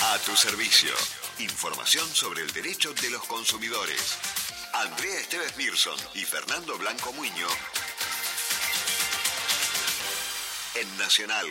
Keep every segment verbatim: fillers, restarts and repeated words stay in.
A tu servicio. Información sobre el derecho de los consumidores. Andrea Esteves Mirson y Fernando Blanco Muño en Nacional.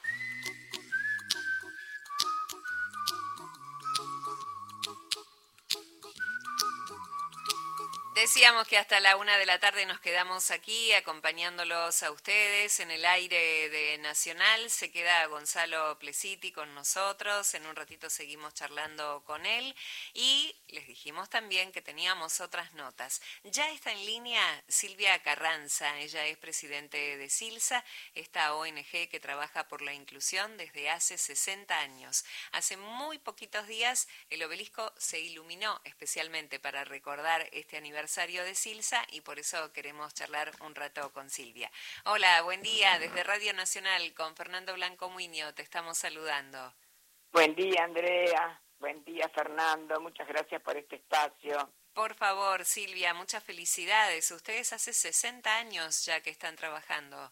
Decíamos que hasta la una de la tarde nos quedamos aquí acompañándolos a ustedes en el aire de Nacional. Se queda Gonzalo Plesiti con nosotros. En un ratito seguimos charlando con él. Y les dijimos también que teníamos otras notas. Ya está en línea Silvia Carranza. Ella es presidente de SILSA, esta O N G que trabaja por la inclusión desde hace sesenta años. Hace muy poquitos días el obelisco se iluminó especialmente para recordar este aniversario de SILSA y por eso queremos charlar un rato con Silvia. Hola, buen día, desde Radio Nacional con Fernando Blanco Muño, te estamos saludando. Buen día, Andrea, buen día, Fernando, muchas gracias por este espacio. Por favor, Silvia, muchas felicidades. Ustedes hace sesenta años ya que están trabajando.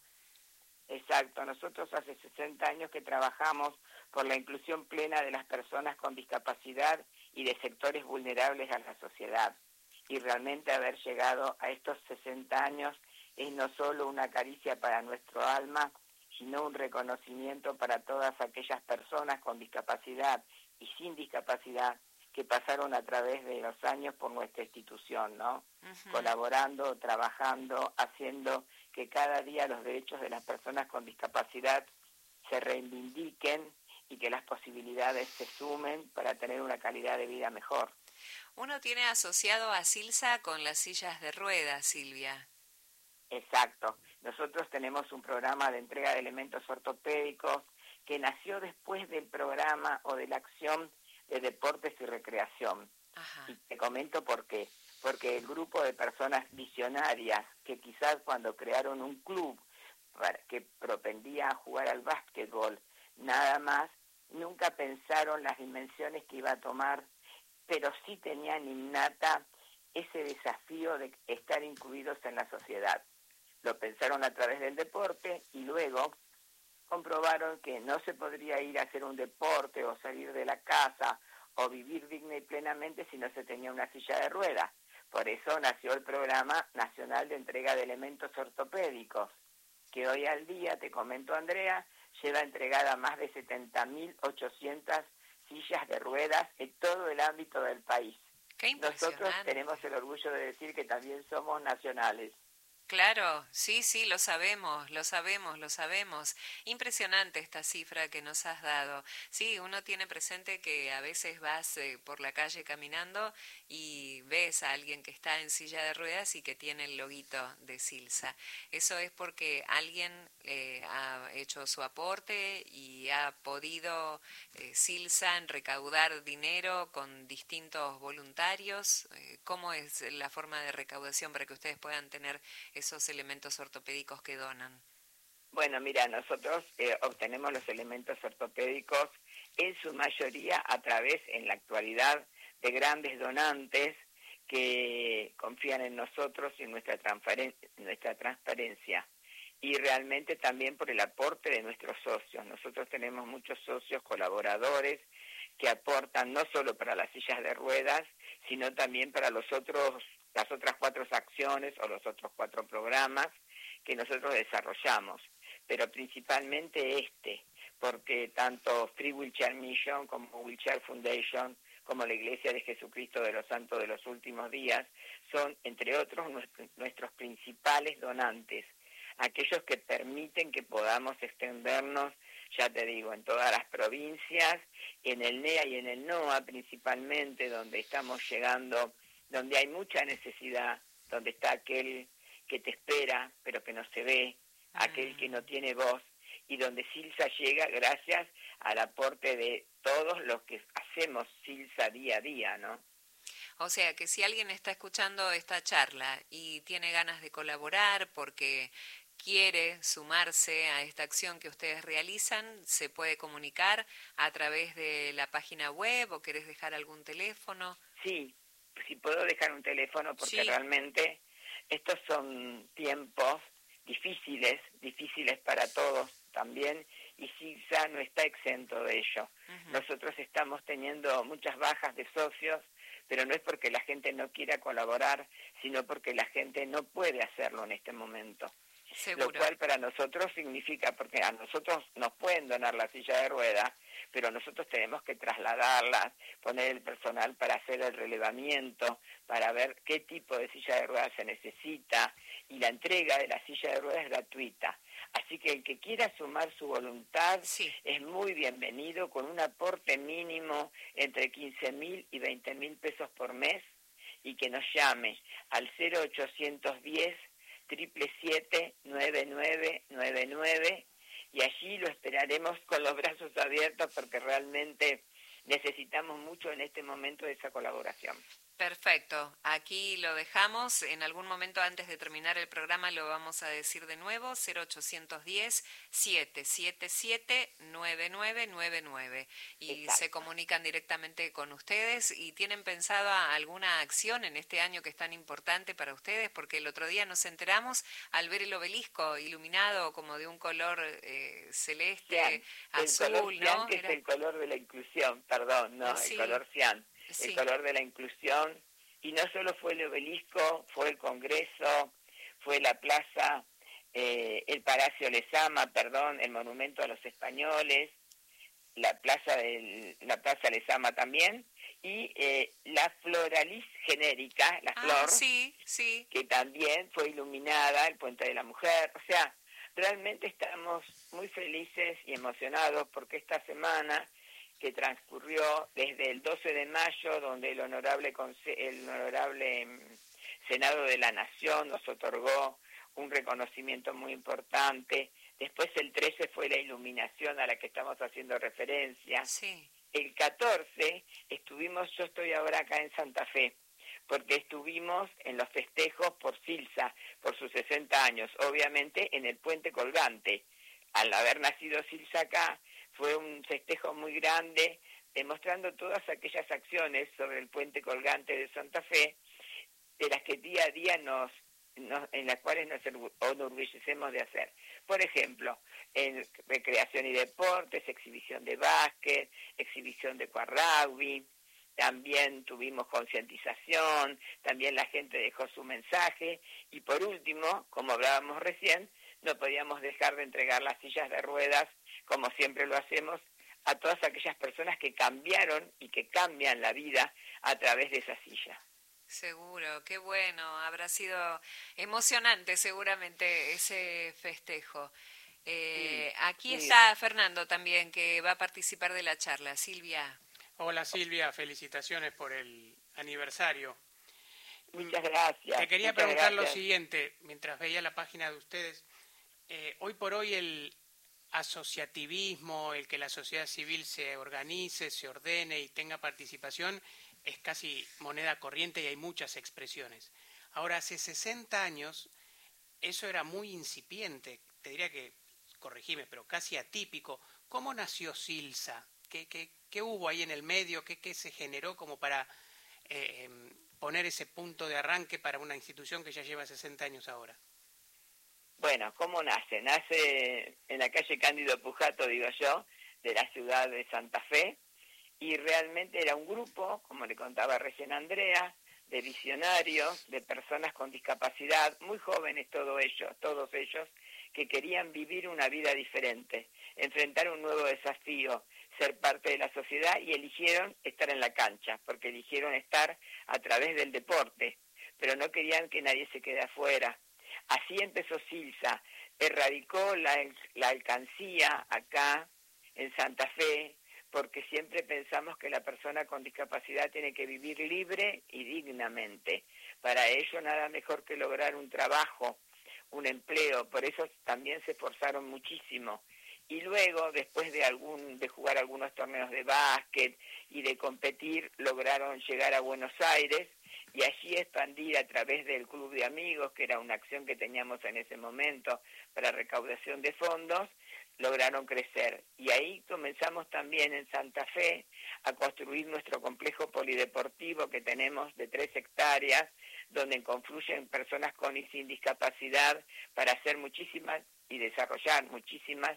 Exacto, nosotros hace sesenta años que trabajamos por la inclusión plena de las personas con discapacidad y de sectores vulnerables a la sociedad. Y realmente haber llegado a estos sesenta años es no solo una caricia para nuestro alma, sino un reconocimiento para todas aquellas personas con discapacidad y sin discapacidad que pasaron a través de los años por nuestra institución, ¿no? Uh-huh. Colaborando, trabajando, haciendo que cada día los derechos de las personas con discapacidad se reivindiquen y que las posibilidades se sumen para tener una calidad de vida mejor. Uno tiene asociado a SILSA con las sillas de ruedas, Silvia. Exacto. Nosotros tenemos un programa de entrega de elementos ortopédicos que nació después del programa o de la acción de deportes y recreación. Ajá. Y te comento por qué. Porque el grupo de personas visionarias que quizás cuando crearon un club para que propendía a jugar al básquetbol, nada más, nunca pensaron las dimensiones que iba a tomar, pero sí tenían innata ese desafío de estar incluidos en la sociedad. Lo pensaron a través del deporte y luego comprobaron que no se podría ir a hacer un deporte o salir de la casa o vivir digna y plenamente si no se tenía una silla de ruedas. Por eso nació el Programa Nacional de Entrega de Elementos Ortopédicos, que hoy al día, te comento, Andrea, lleva entregada más de setenta mil ochocientas sillas de ruedas en todo el ámbito del país. Qué impresionante. Nosotros tenemos el orgullo de decir que también somos nacionales. Claro, sí, sí, lo sabemos, lo sabemos, lo sabemos. Impresionante esta cifra que nos has dado. Sí, uno tiene presente que a veces vas eh, por la calle caminando y ves a alguien que está en silla de ruedas y que tiene el loguito de SILSA. Eso es porque alguien eh, ha hecho su aporte y ha podido eh, SILSA recaudar dinero con distintos voluntarios. Eh, ¿Cómo es la forma de recaudación para que ustedes puedan tener esos elementos ortopédicos que donan? Bueno, mira, nosotros eh, obtenemos los elementos ortopédicos en su mayoría a través, en la actualidad, de grandes donantes que confían en nosotros y en nuestra, transferen- nuestra transparencia. Y realmente también por el aporte de nuestros socios. Nosotros tenemos muchos socios colaboradores que aportan no solo para las sillas de ruedas, sino también para los otros las otras cuatro acciones o los otros cuatro programas que nosotros desarrollamos, pero principalmente este, porque tanto Free Wheelchair Mission como Wheelchair Foundation, como la Iglesia de Jesucristo de los Santos de los Últimos Días, son, entre otros, nuestros principales donantes, aquellos que permiten que podamos extendernos, ya te digo, en todas las provincias, en el N E A y en el N O A principalmente, donde estamos llegando, donde hay mucha necesidad, donde está aquel que te espera, pero que no se ve, mm. aquel que no tiene voz, y donde SILSA llega gracias al aporte de todos los que hacemos SILSA día a día, ¿no? O sea, que si alguien está escuchando esta charla y tiene ganas de colaborar porque quiere sumarse a esta acción que ustedes realizan, se puede comunicar a través de la página web o querés dejar algún teléfono. Sí. Si puedo dejar un teléfono, porque sí. realmente estos son tiempos difíciles, difíciles para todos también, y Silsa no está exento de ello. Uh-huh. Nosotros estamos teniendo muchas bajas de socios, pero no es porque la gente no quiera colaborar, sino porque la gente no puede hacerlo en este momento. Seguro. Lo cual para nosotros significa, porque a nosotros nos pueden donar la silla de ruedas, pero nosotros tenemos que trasladarlas, poner el personal para hacer el relevamiento, para ver qué tipo de silla de ruedas se necesita, y la entrega de la silla de ruedas es gratuita. Así que el que quiera sumar su voluntad sí. es muy bienvenido, con un aporte mínimo entre quince mil y veinte mil pesos por mes, y que nos llame al cero ochocientos diez, siete siete siete, nueve nueve nueve nueve, y allí lo esperaremos con los brazos abiertos, porque realmente necesitamos mucho en este momento de esa colaboración. Perfecto, aquí lo dejamos. En algún momento antes de terminar el programa lo vamos a decir de nuevo: cero ochocientos diez, siete siete siete, nueve nueve nueve nueve, y exacto. Se comunican directamente con ustedes. ¿Y tienen pensado alguna acción en este año que es tan importante para ustedes? Porque el otro día nos enteramos al ver el obelisco iluminado como de un color eh, celeste, cian, azul, el color cian, ¿no? Que Era... es el color de la inclusión, perdón, no, sí. el color cian. Sí. El color de la inclusión, y no solo fue el obelisco, fue el Congreso, fue la plaza, eh, el Palacio Lezama, perdón, el Monumento a los Españoles, la plaza del, la plaza Lezama también, y eh, la Floralis genérica, la ah, flor, sí, sí. que también fue iluminada, el Puente de la Mujer. O sea, realmente estamos muy felices y emocionados porque esta semana que transcurrió desde el doce de mayo, donde el honorable el honorable Senado de la Nación nos otorgó un reconocimiento muy importante. Después el trece fue la iluminación a la que estamos haciendo referencia. Sí. El catorce estuvimos, yo estoy ahora acá en Santa Fe, porque estuvimos en los festejos por Silsa, por sus sesenta años, obviamente en el Puente Colgante. Al haber nacido Silsa acá, fue un festejo muy grande, demostrando todas aquellas acciones sobre el Puente Colgante de Santa Fe, de las que día a día nos, nos en las cuales nos enorgullecemos de hacer. Por ejemplo, en recreación y deportes, exhibición de básquet, exhibición de rugby, también tuvimos concientización, también la gente dejó su mensaje, y por último, como hablábamos recién, no podíamos dejar de entregar las sillas de ruedas, como siempre lo hacemos, a todas aquellas personas que cambiaron y que cambian la vida a través de esa silla. Seguro, qué bueno, habrá sido emocionante seguramente ese festejo. Eh, sí, aquí sí. Está Fernando también, que va a participar de la charla. Silvia. Hola Silvia, felicitaciones por el aniversario. Muchas gracias. Te quería muchas preguntar gracias. lo siguiente, mientras veía la página de ustedes. Eh, hoy por hoy el asociativismo, el que la sociedad civil se organice, se ordene y tenga participación, es casi moneda corriente y hay muchas expresiones. Ahora, hace sesenta años eso era muy incipiente, te diría que, corregime, pero casi atípico. ¿Cómo nació Silsa? ¿Qué, qué, qué hubo ahí en el medio? ¿Qué, qué se generó como para eh, poner ese punto de arranque para una institución que ya lleva sesenta años ahora? Bueno, ¿cómo nace? Nace en la calle Cándido Pujato, digo yo, de la ciudad de Santa Fe, y realmente era un grupo, como le contaba recién Andrea, de visionarios, de personas con discapacidad, muy jóvenes todos ellos, todos ellos, que querían vivir una vida diferente, enfrentar un nuevo desafío, ser parte de la sociedad, y eligieron estar en la cancha, porque eligieron estar a través del deporte, pero no querían que nadie se quede afuera. Así empezó Silsa, erradicó la, la alcancía acá en Santa Fe, porque siempre pensamos que la persona con discapacidad tiene que vivir libre y dignamente. Para ello nada mejor que lograr un trabajo, un empleo, por eso también se esforzaron muchísimo. Y luego, después de algún de jugar algunos torneos de básquet y de competir, lograron llegar a Buenos Aires y allí expandir a través del Club de Amigos, que era una acción que teníamos en ese momento para recaudación de fondos, lograron crecer. Y ahí comenzamos también en Santa Fe a construir nuestro complejo polideportivo que tenemos de tres hectáreas, donde confluyen personas con y sin discapacidad para hacer muchísimas y desarrollar muchísimas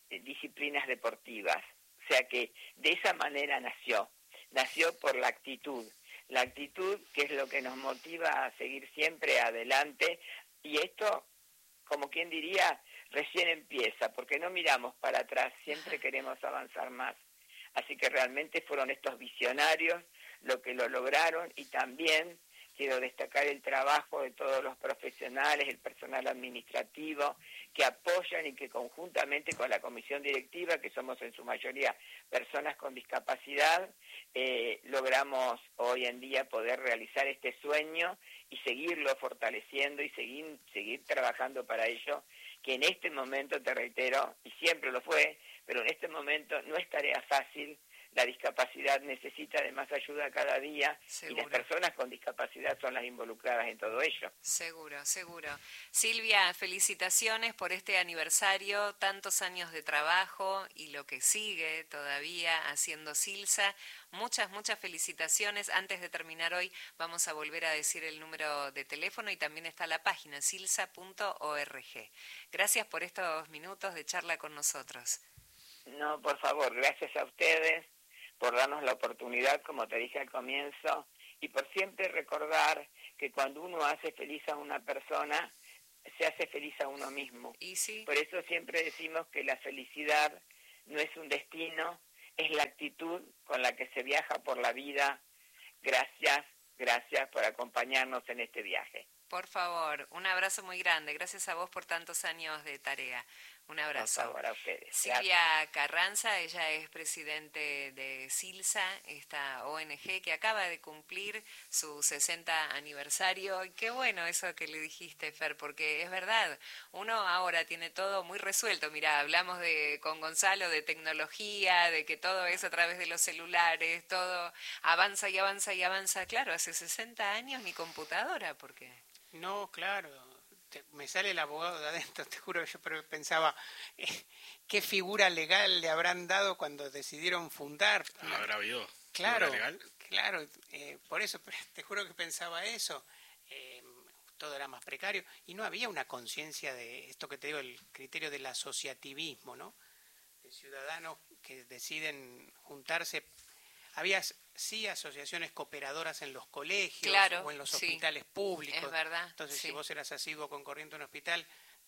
disciplinas deportivas. O sea que de esa manera nació. Nació por la actitud. La actitud que es lo que nos motiva a seguir siempre adelante. Y esto, como quien diría, recién empieza, porque no miramos para atrás, siempre queremos avanzar más. Así que realmente fueron estos visionarios lo que lo lograron, y también quiero destacar el trabajo de todos los profesionales, el personal administrativo, que apoyan y que conjuntamente con la comisión directiva, que somos en su mayoría personas con discapacidad, eh, logramos hoy en día poder realizar este sueño y seguirlo fortaleciendo y seguir, seguir trabajando para ello, que en este momento, te reitero, y siempre lo fue, pero en este momento no es tarea fácil. La discapacidad necesita de más ayuda cada día. Seguro. Y las personas con discapacidad son las involucradas en todo ello. Seguro, seguro. Silvia, felicitaciones por este aniversario, tantos años de trabajo y lo que sigue todavía haciendo Silsa. Muchas, muchas felicitaciones. Antes de terminar hoy vamos a volver a decir el número de teléfono y también está la página silsa punto org. Gracias por estos minutos de charla con nosotros. No, por favor, gracias a ustedes por darnos la oportunidad, como te dije al comienzo, y por siempre recordar que cuando uno hace feliz a una persona, se hace feliz a uno mismo. ¿Y sí? Por eso siempre decimos que la felicidad no es un destino, es la actitud con la que se viaja por la vida. Gracias, gracias por acompañarnos en este viaje. Por favor, un abrazo muy grande. Gracias a vos por tantos años de tarea. Un abrazo. Por favor, a ustedes. Silvia Carranza, ella es presidente de Silsa, esta O N G que acaba de cumplir su sesenta aniversario. Y qué bueno eso que le dijiste, Fer, porque es verdad, uno ahora tiene todo muy resuelto. Mirá, hablamos de con Gonzalo de tecnología, de que todo es a través de los celulares, todo avanza y avanza y avanza. Claro, hace sesenta años ni computadora, ¿por qué? No, claro. Te, me sale el abogado de adentro, te juro que yo pensaba, eh, ¿qué figura legal le habrán dado cuando decidieron fundar? ¿Habrá habido claro, figura legal? Claro, eh, por eso te juro que pensaba eso. Eh, todo era más precario y no había una conciencia de esto que te digo, el criterio del asociativismo, ¿no? De ciudadanos que deciden juntarse. Había sí asociaciones cooperadoras en los colegios, claro, o en los sí, hospitales públicos. Es verdad. Entonces, sí. si vos eras asiduo concurriente a un hospital,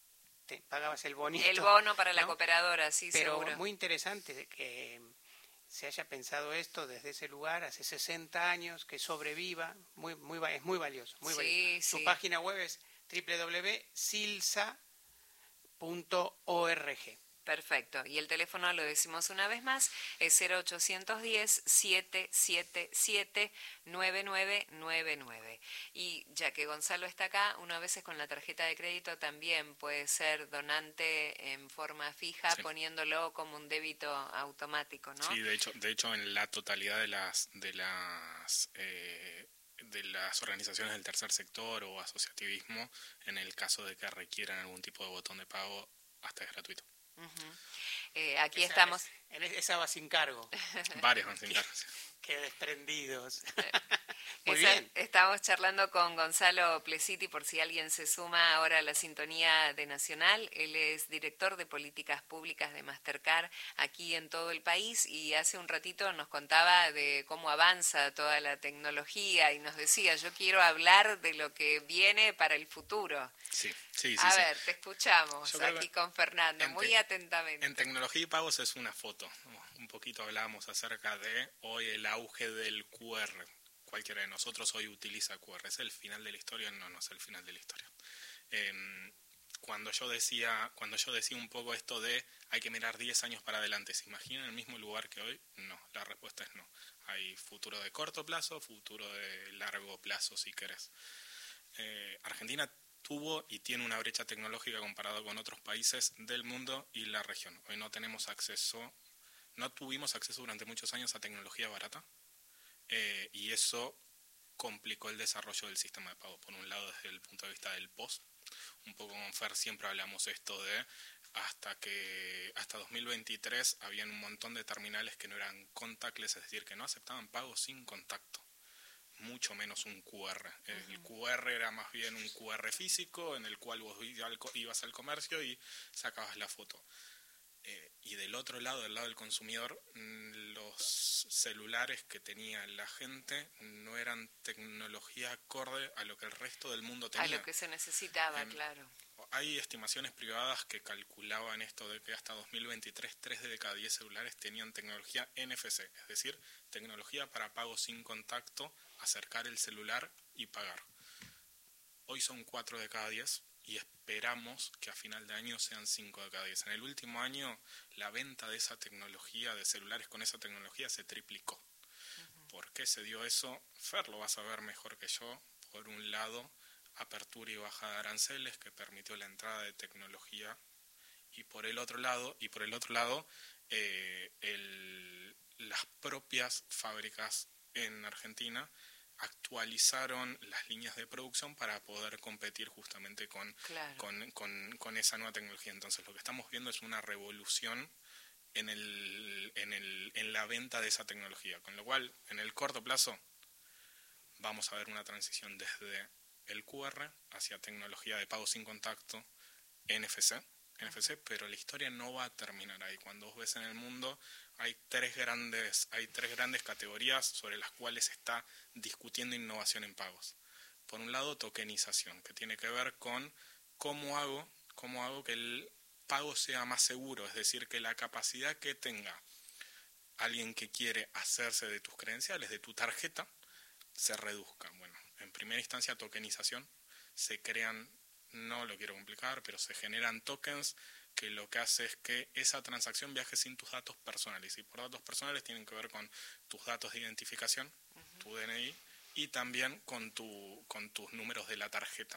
te pagabas el bonito. El bono para ¿no? la cooperadora, sí, Pero seguro. muy interesante que se haya pensado esto desde ese lugar hace sesenta años, que sobreviva, muy, muy, es muy valioso. Muy sí, valioso. Su sí. página web es doble u doble u doble u punto silsa punto org. Perfecto. Y el teléfono, lo decimos una vez más, es cero ochocientos diez, setecientos setenta y siete, nueve nueve nueve nueve. Y ya que Gonzalo está acá, uno a veces con la tarjeta de crédito también puede ser donante en forma fija, sí, poniéndolo como un débito automático, ¿no? Sí, de hecho, de hecho en la totalidad de las de las eh, de las organizaciones del tercer sector o asociativismo, en el caso de que requieran algún tipo de botón de pago, hasta es gratuito. Uh-huh. Eh, aquí esa, estamos. Es, esa va sin cargo. Varios van sin cargo. Qué desprendidos. Muy Esa, bien. Estamos charlando con Gonzalo Plesiti, por si alguien se suma ahora a la sintonía de Nacional. Él es director de políticas públicas de Mastercard aquí en todo el país y hace un ratito nos contaba de cómo avanza toda la tecnología y nos decía, yo quiero hablar de lo que viene para el futuro. Sí, sí, sí. A sí. ver, te escuchamos aquí con Fernando, muy te, atentamente. En tecnología y pagos es una foto. Un poquito hablábamos acerca de hoy el auge del Q R. Cualquiera de nosotros hoy utiliza Q R. ¿Es el final de la historia? No, no es el final de la historia. Eh, cuando yo decía cuando yo decía un poco esto de hay que mirar diez años para adelante, ¿se imaginan el mismo lugar que hoy? No, la respuesta es no. Hay futuro de corto plazo, futuro de largo plazo, si querés. Eh, Argentina tuvo y tiene una brecha tecnológica comparado con otros países del mundo y la región. Hoy no tenemos acceso, no tuvimos acceso durante muchos años a tecnología barata. Eh, y eso complicó el desarrollo del sistema de pago. Por un lado, desde el punto de vista del P O S, un poco con Fer siempre hablamos esto de hasta que hasta dos mil veintitrés habían un montón de terminales que no eran contactless, es decir, que no aceptaban pagos sin contacto, mucho menos un Q R. El uh-huh. Q R era más bien un Q R físico en el cual vos ibas al comercio y sacabas la foto. Eh, y del otro lado, del lado del consumidor, los celulares que tenía la gente no eran tecnología acorde a lo que el resto del mundo tenía. A lo que se necesitaba, eh, claro. Hay estimaciones privadas que calculaban esto de que hasta dos mil veintitrés, tres de cada diez celulares tenían tecnología N F C, es decir, tecnología para pago sin contacto, acercar el celular y pagar. Hoy son cuatro de cada diez. Y esperamos que a final de año sean cinco de cada diez. En el último año, la venta de esa tecnología, de celulares con esa tecnología, se triplicó. Uh-huh. ¿Por qué se dio eso? Fer lo va a saber mejor que yo. Por un lado, apertura y bajada de aranceles, que permitió la entrada de tecnología. Y por el otro lado, y por el otro lado eh, el, las propias fábricas en Argentina actualizaron las líneas de producción para poder competir justamente con, claro. con, con, con esa nueva tecnología. Entonces lo que estamos viendo es una revolución en, el, en, el, en la venta de esa tecnología, con lo cual en el corto plazo vamos a ver una transición desde el Q R hacia tecnología de pago sin contacto, N F C, N F C, pero la historia no va a terminar ahí. Cuando vos ves en el mundo hay tres grandes, hay tres grandes categorías sobre las cuales se está discutiendo innovación en pagos. Por un lado, tokenización, que tiene que ver con cómo hago, cómo hago que el pago sea más seguro, es decir, que la capacidad que tenga alguien que quiere hacerse de tus credenciales, de tu tarjeta, se reduzca. Bueno, en primera instancia, tokenización, se crean, no lo quiero complicar, pero se generan tokens que lo que hace es que esa transacción viaje sin tus datos personales. Y por datos personales tienen que ver con tus datos de identificación, uh-huh. tu D N I, y también con, tu, con tus números de la tarjeta.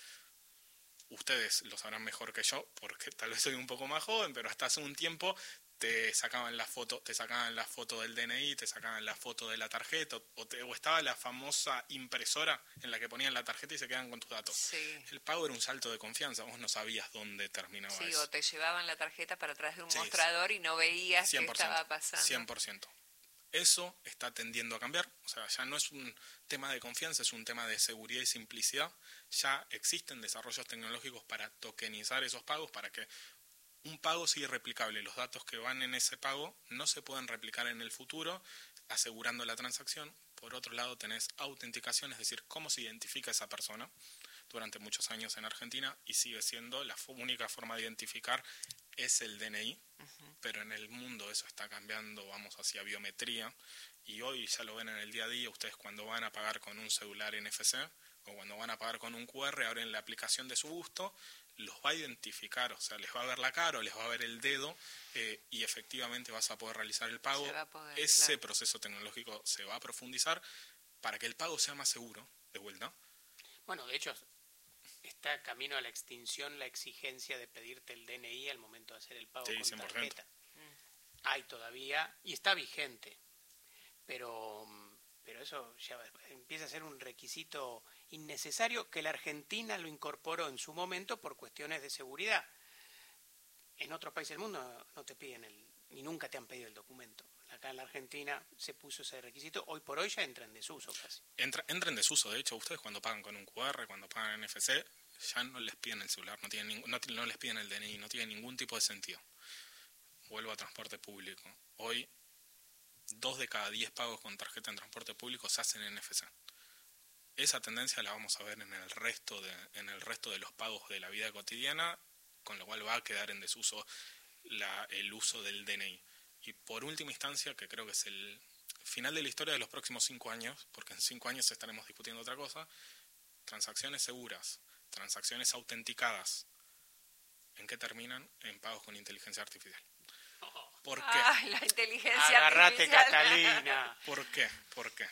Ustedes lo sabrán mejor que yo, porque tal vez soy un poco más joven, pero hasta hace un tiempo te sacaban la foto, te sacaban la foto del D N I, te sacaban la foto de la tarjeta, o, te, o estaba la famosa impresora en la que ponían la tarjeta y se quedan con tus datos. Sí. El pago era un salto de confianza, vos no sabías dónde terminaba sí, eso. O te llevaban la tarjeta para atrás de un sí, mostrador y no veías cien por ciento, qué estaba pasando. cien por ciento. Eso está tendiendo a cambiar, o sea, ya no es un tema de confianza, es un tema de seguridad y simplicidad. Ya existen desarrollos tecnológicos para tokenizar esos pagos, para que un pago sea irreplicable. Los datos que van en ese pago no se pueden replicar en el futuro, asegurando la transacción. Por otro lado, tenés autenticación, es decir, cómo se identifica esa persona. Durante muchos años en Argentina, y sigue siendo la única forma de identificar es el D N I, uh-huh. pero en el mundo eso está cambiando, vamos hacia biometría, y hoy ya lo ven en el día a día. Ustedes cuando van a pagar con un celular N F C o cuando van a pagar con un Q R, abren la aplicación de su gusto, los va a identificar, o sea, les va a ver la cara o les va a ver el dedo, eh, y efectivamente vas a poder realizar el pago. Poder, Ese claro. proceso tecnológico se va a profundizar para que el pago sea más seguro, de vuelta. Bueno, de hecho, está camino a la extinción la exigencia de pedirte el D N I al momento de hacer el pago sí, con cien por ciento. tarjeta. Mm. Hay todavía, y está vigente, pero, pero eso ya empieza a ser un requisito innecesario que la Argentina lo incorporó en su momento por cuestiones de seguridad. En otros países del mundo no te piden el, ni nunca te han pedido el documento. Acá en la Argentina se puso ese requisito, hoy por hoy ya entra en desuso casi. Entra, entra en desuso, de hecho, ustedes cuando pagan con un Q R, cuando pagan en N F C, ya no les piden el celular, no, tienen ningún, no, no les piden el D N I, no tiene ningún tipo de sentido. Vuelvo a transporte público. Hoy, dos de cada diez pagos con tarjeta en transporte público se hacen en N F C. Esa tendencia la vamos a ver en el resto de, en el resto de los pagos de la vida cotidiana, con lo cual va a quedar en desuso la, el uso del D N I. Y por última instancia, que creo que es el final de la historia de los próximos cinco años, porque en cinco años estaremos discutiendo otra cosa, transacciones seguras, transacciones autenticadas. ¿En qué terminan? En pagos con inteligencia artificial. ¿Por qué? Ah, la inteligencia Agárrate, artificial. Catalina. ¿Por qué? ¿Por qué?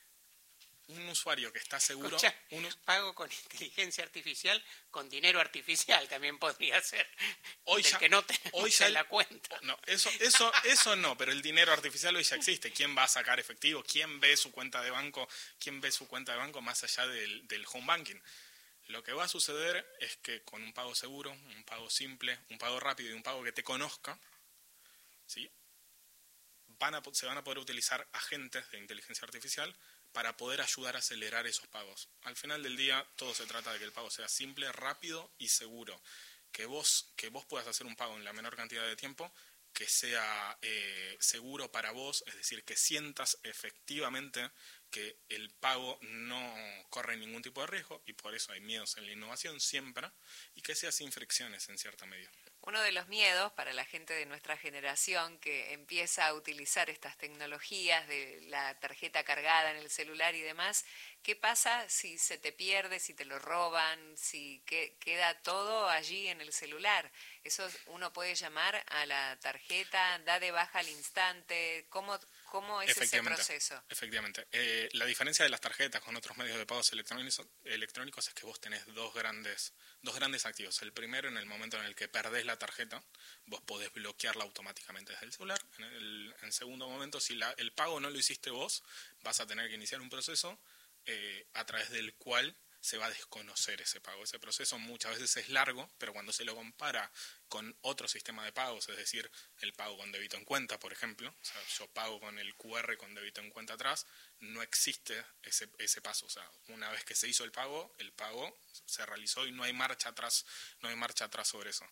Un usuario que está seguro... Escucha, un us- pago con inteligencia artificial, con dinero artificial también podría ser. Hoy del ya- que no tenemos hoy ya en el- la cuenta. No, eso, eso, eso no, pero el dinero artificial hoy ya existe. ¿Quién va a sacar efectivo? ¿Quién ve su cuenta de banco? ¿Quién ve su cuenta de banco más allá del, del home banking? Lo que va a suceder es que con un pago seguro, un pago simple, un pago rápido y un pago que te conozca, ¿sí? Van a, se van a poder utilizar agentes de inteligencia artificial para poder ayudar a acelerar esos pagos. Al final del día, todo se trata de que el pago sea simple, rápido y seguro. que vos, que vos puedas hacer un pago en la menor cantidad de tiempo, que sea eh, seguro para vos, es decir, que sientas efectivamente que el pago no corre ningún tipo de riesgo, y por eso hay miedos en la innovación siempre, y que sea sin fricciones en cierta medida. Uno de los miedos para la gente de nuestra generación que empieza a utilizar estas tecnologías de la tarjeta cargada en el celular y demás, ¿qué pasa si se te pierde, si te lo roban, si que, queda todo allí en el celular? Eso uno puede llamar a la tarjeta, da de baja al instante, ¿cómo, cómo es ese proceso? Efectivamente. Eh, la diferencia de las tarjetas con otros medios de pagos electrónicos, electrónicos es que vos tenés dos grandes, dos grandes activos. El primero, en el momento en el que perdés la tarjeta, vos podés bloquearla automáticamente desde el celular. En el en segundo momento, si la, el pago no lo hiciste vos, vas a tener que iniciar un proceso eh, a través del cual se va a desconocer ese pago. Ese proceso muchas veces es largo, pero cuando se lo compara con otro sistema de pagos, es decir, el pago con débito en cuenta, por ejemplo, o sea, yo pago con el cu erre con débito en cuenta atrás, no existe ese, ese paso. O sea, una vez que se hizo el pago, el pago se realizó y no hay marcha atrás, no hay marcha atrás sobre eso.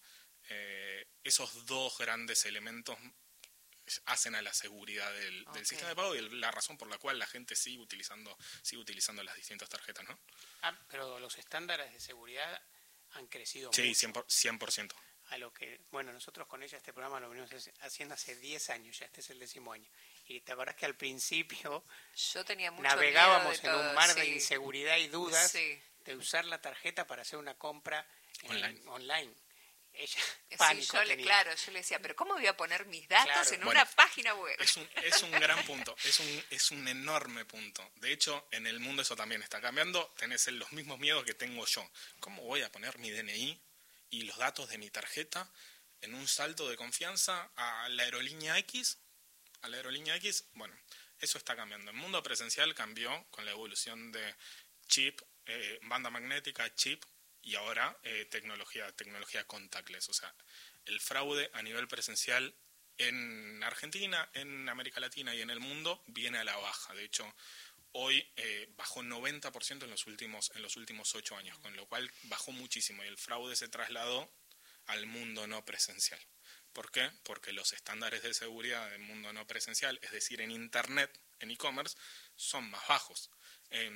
Eh, esos dos grandes elementos hacen a la seguridad del, okay. del sistema de pago, y la razón por la cual la gente sigue utilizando sigue utilizando las distintas tarjetas, ¿no? Ah, pero los estándares de seguridad han crecido sí, mucho. Sí, cien por ciento. A lo que, bueno, nosotros con ella este programa lo venimos haciendo hace diez años, ya este es el décimo año. Y te acordás que al principio yo tenía mucho navegábamos miedo de en todo, un mar sí. de inseguridad y dudas sí. de usar la tarjeta para hacer una compra online. En, online. Ella, sí, pánico yo le, tenía. Claro, yo le decía, pero ¿cómo voy a poner mis datos Claro. en Bueno, una página web? Es un, es un gran punto, es un, es un enorme punto. De hecho, en el mundo eso también está cambiando. Tenés los mismos miedos que tengo yo. ¿Cómo voy a poner mi de ene i y los datos de mi tarjeta en un salto de confianza a la aerolínea X? A la aerolínea X, bueno, eso está cambiando. El mundo presencial cambió con la evolución de chip, eh, banda magnética, chip, y ahora eh, tecnología, tecnología contactless. O sea, el fraude a nivel presencial en Argentina, en América Latina y en el mundo viene a la baja. De hecho, hoy eh, bajó noventa por ciento en los últimos en los últimos ocho años, con lo cual bajó muchísimo y el fraude se trasladó al mundo no presencial. ¿Por qué? Porque los estándares de seguridad del mundo no presencial, es decir, en Internet, en e-commerce, son más bajos. Eh,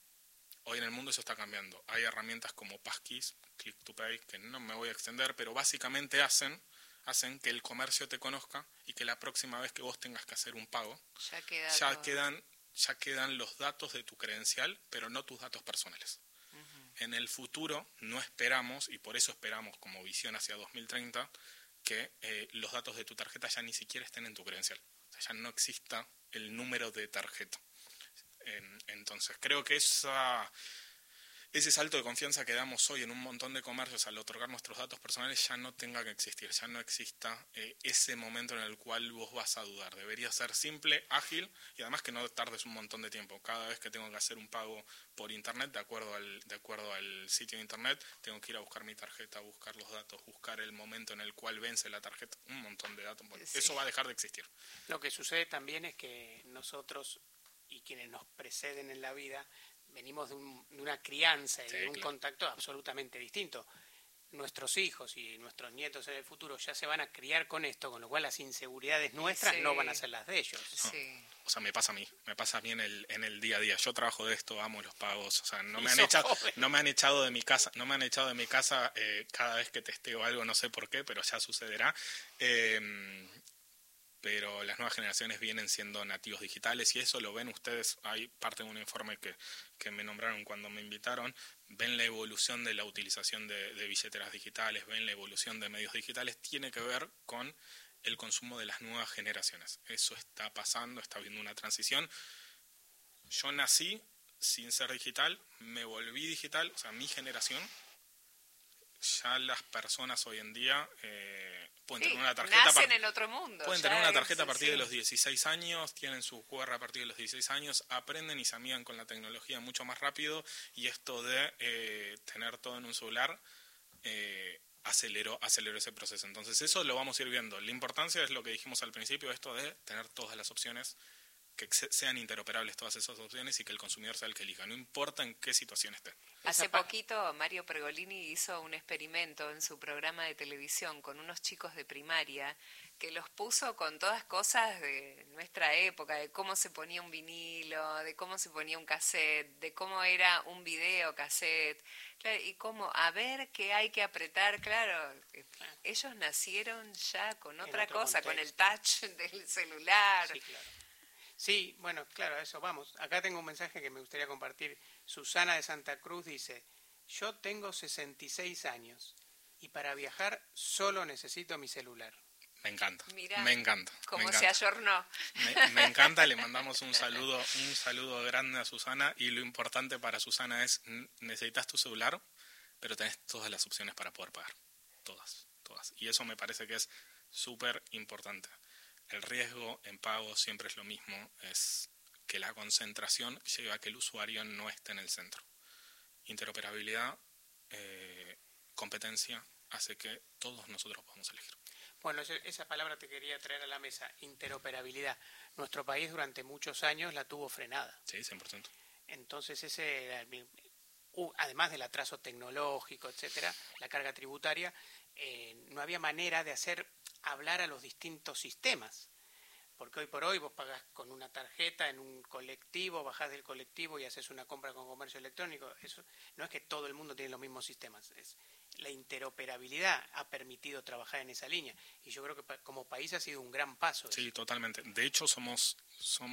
Hoy en el mundo eso está cambiando. Hay herramientas como Passkeys, Click to Pay, que no me voy a extender, pero básicamente hacen, hacen que el comercio te conozca y que la próxima vez que vos tengas que hacer un pago, ya, queda ya, todo. quedan, ya quedan los datos de tu credencial, pero no tus datos personales. Uh-huh. En el futuro no esperamos, y por eso esperamos como visión hacia dos mil treinta, que eh, los datos de tu tarjeta ya ni siquiera estén en tu credencial. O sea, ya no exista el número de tarjeta. Entonces creo que esa, ese salto de confianza que damos hoy en un montón de comercios al otorgar nuestros datos personales ya no tenga que existir, ya no exista eh, ese momento en el cual vos vas a dudar. Debería ser simple, ágil y además que no tardes un montón de tiempo. Cada vez que tengo que hacer un pago por internet, de acuerdo al, de acuerdo al sitio de internet, tengo que ir a buscar mi tarjeta, buscar los datos, buscar el momento en el cual vence la tarjeta, un montón de datos. Bueno, sí. Eso va a dejar de existir. Lo que sucede también es que nosotros y quienes nos preceden en la vida, venimos de, un, de una crianza y sí, de un claro. contacto absolutamente distinto. Nuestros hijos y nuestros nietos en el futuro ya se van a criar con esto, con lo cual las inseguridades nuestras sí. no van a ser las de ellos. Sí. No. O sea, me pasa a mí, me pasa a mí en el, en el día a día. Yo trabajo de esto, amo los pagos, o sea, no me han echado, no me han echado de mi casa, no me han echado de mi casa eh, cada vez que testeo algo, no sé por qué, pero ya sucederá. Eh, pero las nuevas generaciones vienen siendo nativos digitales y eso lo ven ustedes. Hay parte de un informe que, que me nombraron cuando me invitaron, ven la evolución de la utilización de, de billeteras digitales, ven la evolución de medios digitales, tiene que ver con el consumo de las nuevas generaciones. Eso está pasando, está habiendo una transición. Yo nací sin ser digital, me volví digital, o sea, mi generación, ya las personas hoy en día eh, pueden sí, tener una tarjeta nacen par- en otro mundo. Pueden tener una tarjeta es, a partir sí. de los dieciséis años, tienen su cu erre a partir de los dieciséis años, aprenden y se amigan con la tecnología mucho más rápido y esto de eh, tener todo en un celular eh, aceleró, aceleró ese proceso. Entonces eso lo vamos a ir viendo. La importancia es lo que dijimos al principio, esto de tener todas las opciones que sean interoperables todas esas opciones y que el consumidor sea el que elija, no importa en qué situación esté. Hace poquito Mario Pergolini hizo un experimento en su programa de televisión con unos chicos de primaria que los puso con todas cosas de nuestra época, de cómo se ponía un vinilo, de cómo se ponía un cassette, de cómo era un video cassette, claro, y cómo, a ver qué hay que apretar, claro, ellos nacieron ya con otra cosa, contexto, con el touch del celular. Sí, claro. Sí, bueno, claro, a eso vamos. Acá tengo un mensaje que me gustaría compartir. Susana de Santa Cruz dice, yo tengo sesenta y seis años y para viajar solo necesito mi celular. Me encanta, Mirá, me encanta. Como me se encanta. ayornó. Me, me encanta, le mandamos un saludo, un saludo grande a Susana, y lo importante para Susana es, necesitas tu celular, pero tenés todas las opciones para poder pagar. Todas, todas. Y eso me parece que es súper importante. El riesgo en pago siempre es lo mismo, es que la concentración lleva a que el usuario no esté en el centro. Interoperabilidad, eh, competencia, hace que todos nosotros podamos elegir. Bueno, esa palabra te quería traer a la mesa, interoperabilidad. Nuestro país durante muchos años la tuvo frenada. Sí, cien por ciento. Entonces, ese era el, además del atraso tecnológico, etcétera, la carga tributaria, eh, no había manera de hacer hablar a los distintos sistemas. Porque hoy por hoy vos pagás con una tarjeta en un colectivo, bajás del colectivo y haces una compra con comercio electrónico. Eso no es que todo el mundo tiene los mismos sistemas. Es, la interoperabilidad ha permitido trabajar en esa línea. Y yo creo que como país ha sido un gran paso. Sí, totalmente. De hecho, somos, somos